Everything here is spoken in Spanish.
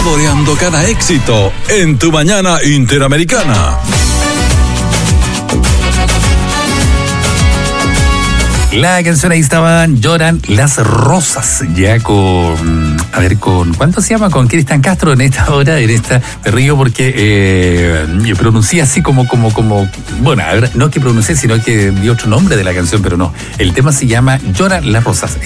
saboreando cada éxito en tu mañana interamericana. La canción ahí estaban, Lloran las Rosas, ya con, ¿cuánto se llama? Con Cristian Castro en esta hora, me río porque yo pronuncié así como, bueno, a ver, no que pronuncié, sino que di otro nombre de la canción, pero no, el tema se llama Lloran las Rosas.